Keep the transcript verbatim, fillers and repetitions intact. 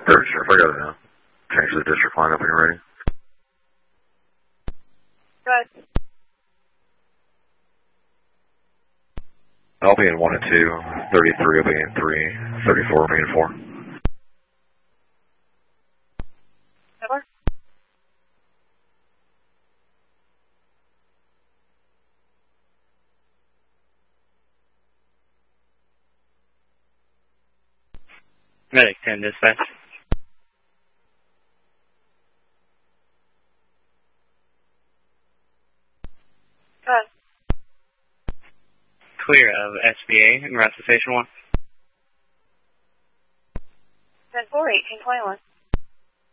Third, sure, if I got it now. Change to the district line up when you're ready. Good. I'll be in one and two. thirty-three will be in three. thirty-four will be in four. Over. Medic ten, dispatch. Good. Clear of S B A and route to station one. ten four, eighteen twenty-one.